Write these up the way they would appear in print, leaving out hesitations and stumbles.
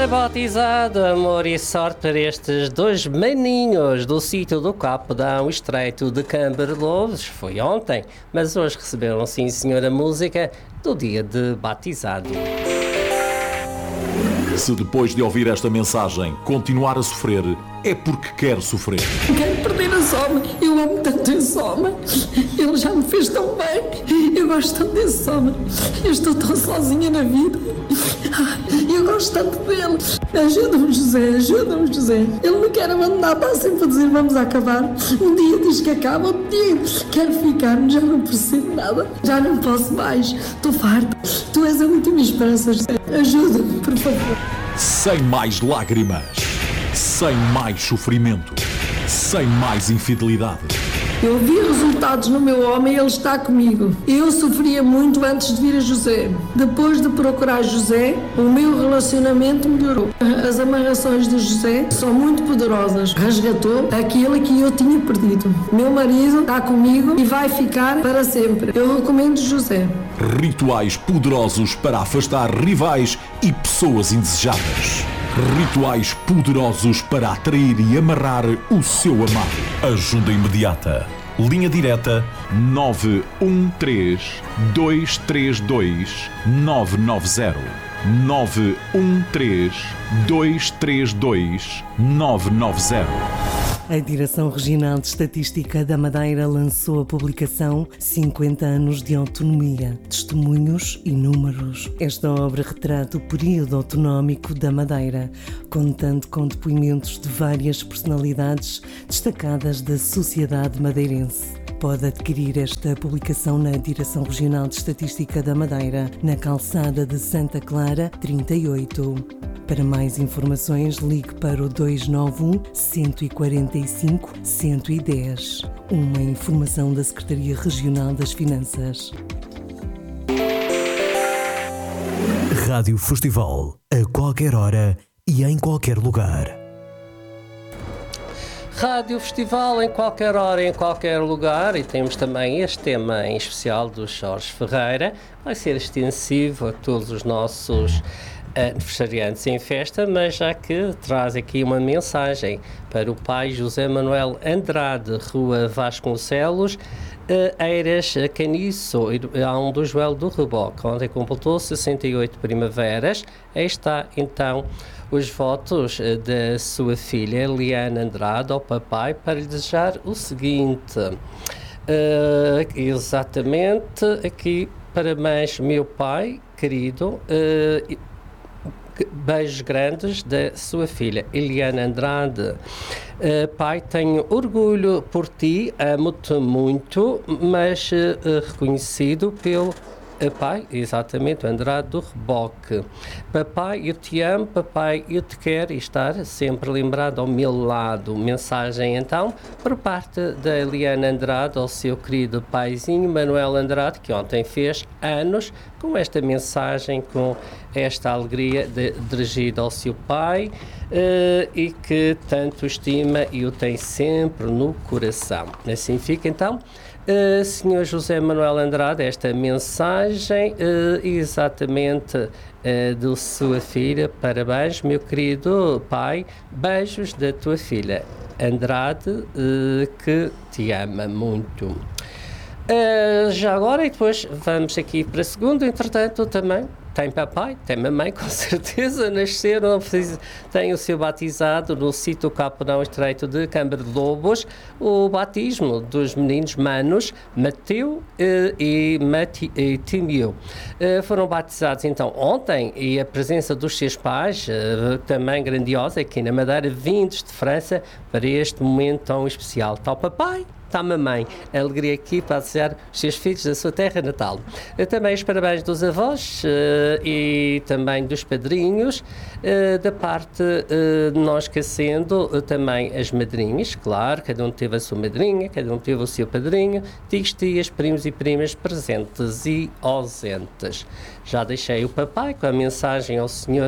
Ora, batizado, amor e sorte para estes dois maninhos do sítio do Capodão Estreito de Camberlobos. Foi ontem, mas hoje receberam, sim senhor, a música do dia de batizado. Se depois de ouvir esta mensagem continuar a sofrer, é porque quer sofrer. Quero perder esse homem. Eu amo tanto esse homem. Ele já me fez tão bem. Eu gosto tanto desse homem. Eu estou tão sozinha na vida. Eu gosto tanto dele. Ajuda-me, José. Ajuda-me, José. Ele me quer abandonar. Está sempre a dizer vamos acabar. Um dia diz que acaba, outro dia quero ficar. Já não percebo nada. Já não posso mais. Estou farta. Tu és a última esperança, José. Ajuda-me, por favor. Sem mais lágrimas. Sem mais sofrimento. Sem mais infidelidade. Eu vi resultados no meu homem e ele está comigo. Eu sofria muito antes de vir a José. Depois de procurar José, o meu relacionamento melhorou. As amarrações de José são muito poderosas. Resgatou aquilo que eu tinha perdido. Meu marido está comigo e vai ficar para sempre. Eu recomendo José. Rituais poderosos para afastar rivais e pessoas indesejadas. Rituais poderosos para atrair e amarrar o seu amado. Ajuda imediata. Linha direta 913 232 990. 913 232 990. A Direção Regional de Estatística da Madeira lançou a publicação 50 anos de autonomia, testemunhos e números. Esta obra retrata o período autonómico da Madeira, contando com depoimentos de várias personalidades destacadas da sociedade madeirense. Pode adquirir esta publicação na Direção Regional de Estatística da Madeira, na calçada de Santa Clara, 38. Para mais informações, ligue para o 291 145 110. Uma informação da Secretaria Regional das Finanças. Rádio Festival, a qualquer hora e em qualquer lugar. Rádio Festival em qualquer hora, em qualquer lugar, e temos também este tema em especial do Jorge Ferreira. Vai ser extensivo a todos os nossos aniversariantes em festa, mas já que traz aqui uma mensagem para o pai José Manuel Andrade, Rua Vasconcelos, Eiras Caniço, há um do Joel do Reboque, onde completou 68 primaveras. Aí está então os votos da sua filha Eliana Andrade ao papai para lhe desejar o seguinte, exatamente aqui, parabéns meu pai querido, beijos grandes da sua filha Eliana Andrade. Pai, tenho orgulho por ti, amo-te muito, mas reconhecido pelo pai, exatamente, Andrade do Reboque. Papai, eu te amo, papai, eu te quero, e estar sempre lembrado ao meu lado. Mensagem, então, por parte da Eliana Andrade ao seu querido paizinho Manuel Andrade, que ontem fez anos, com esta mensagem, com esta alegria dirigida ao seu pai, e que tanto estima e o tem sempre no coração. Assim fica, então, Senhor José Manuel Andrade, esta mensagem exatamente da sua filha. Parabéns, meu querido pai, beijos da tua filha Andrade, que te ama muito. Já agora, e depois vamos aqui para a segunda, entretanto também tem papai, tem mamãe, com certeza, nasceram, tem o seu batizado no sítio Capodão Estreito de Camberlobos, o batismo dos meninos manos Mateu e Timeu. Foram batizados então ontem, e a presença dos seus pais, também grandiosa, aqui na Madeira, vindos de França para este momento tão especial. Tal papai, está mamãe, a alegria aqui para desejar os seus filhos da sua terra natal. Também os parabéns dos avós e também dos padrinhos, da parte de nós sendo também as madrinhas, claro, cada um teve a sua madrinha, cada um teve o seu padrinho, tios, tias, primos e primas presentes e ausentes. Já deixei o papai com a mensagem ao senhor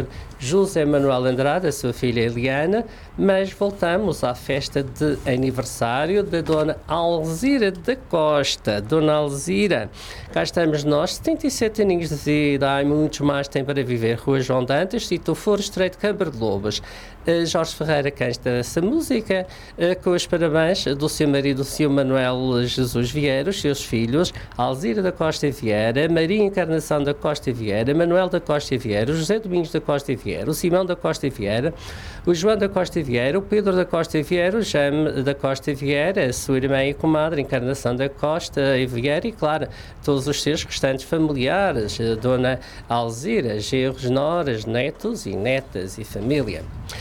José Manuel Andrade, a sua filha Eliana, mas voltamos à festa de aniversário da Dona Alzira da Costa. Dona Alzira, cá estamos nós, 77 aninhos de vida, há muitos mais tem para viver. Rua João Dantas, Sítio Foro, Estreito, Câmara de Lobos. Jorge Ferreira canta essa música, com os parabéns do seu marido, o Sr. Manuel Jesus Vieira, os seus filhos, Alzira da Costa Vieira, Maria Encarnação da Costa Vieira, Manuel da Costa Vieira, o José Domingos da Costa Vieira, o Simão da Costa Vieira, o João da Costa Vieira, o Pedro da Costa Vieira, o Jaime da Costa Vieira, a sua irmã e comadre Encarnação da Costa Vieira e, claro, todos os seus restantes familiares, Dona Alzira, genros, noras, netos e netas e família.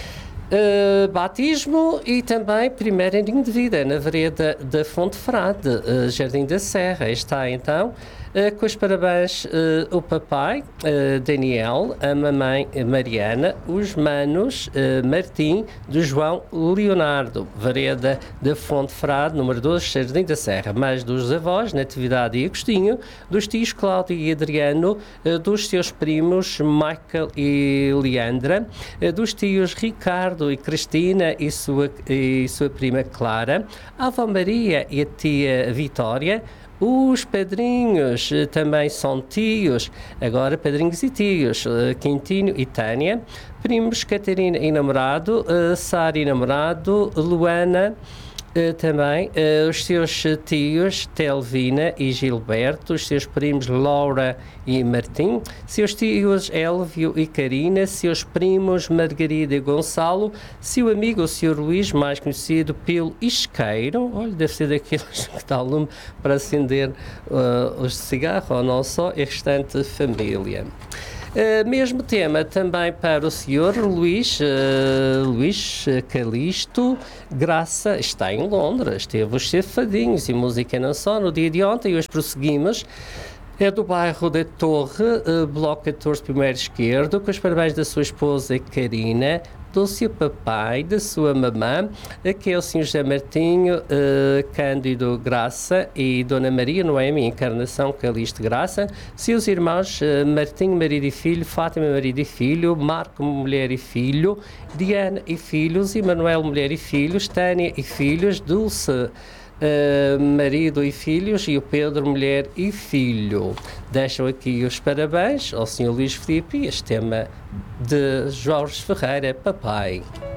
Batismo e também primeiro aninho de vida na vereda da Fonte Frade, Jardim da Serra. Está então com os parabéns o papai Daniel, a mamãe Mariana, os manos Martim, do João Leonardo, vereda da Fonte Frade, número 12, Jardim da Serra, mais dos avós Natividade e Agostinho, dos tios Cláudio e Adriano, dos seus primos Michael e Leandra, dos tios Ricardo e Cristina e sua prima Clara, a avó Maria e a tia Vitória. Os padrinhos também são tios, agora padrinhos e tios, Quintino e Tânia, primos Catarina e namorado, Sara e namorado, Luana, também os seus tios Telvina e Gilberto, os seus primos Laura e Martim, seus tios Elvio e Karina, seus primos Margarida e Gonçalo, seu amigo o Sr. Luís, mais conhecido pelo Isqueiro, olha, deve ser daqueles que dá lume para acender os cigarros, ou não só, e a restante família. Mesmo tema também para o Sr. Luís Calixto Graça, está em Londres, teve os cefadinhos e música não só no dia de ontem, e hoje prosseguimos. É do bairro da Torre, bloco 14, primeiro esquerdo, com os parabéns da sua esposa Karina, do seu papai, da sua mamã, que é o Sr. José Martinho Cândido Graça e Dona Maria Noemi Encarnação Calixto Graça, seus irmãos Martinho, marido e filho, Fátima, marido e filho, Marco, mulher e filho, Diana e filhos, Emanuel, mulher e filhos, Tânia e filhos, Dulce, marido e filhos, e o Pedro, mulher e filho. Deixam aqui os parabéns ao Sr. Luís Filipe e este tema de Jorge Ferreira, papai.